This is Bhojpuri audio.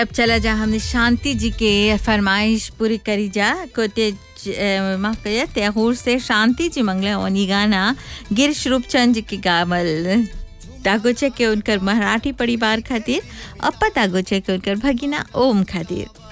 अब चला जा हमने शांति जी के फरमाइश पूरी करी जा कोते माफ करिए तैहूर से शांति जी मंगला ओनी गाना गिरीश रूपचंद जी की गावल तागोचे के उनकर मराठी परिवार खातिर अपा तागोचे के उनकर भगिना ओम खातिर